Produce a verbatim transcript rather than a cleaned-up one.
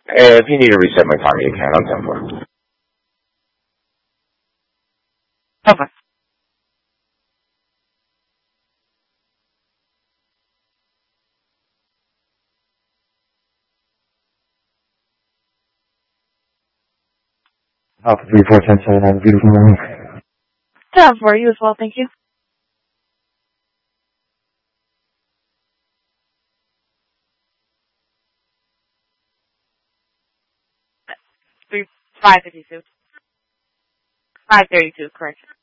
If you need to reset my timer, you can. I'm ten four. Okay. Alpha three four ten seven. Have a beautiful morning. Time for you as well, thank you. Three five fifty two. Five thirty two, correct.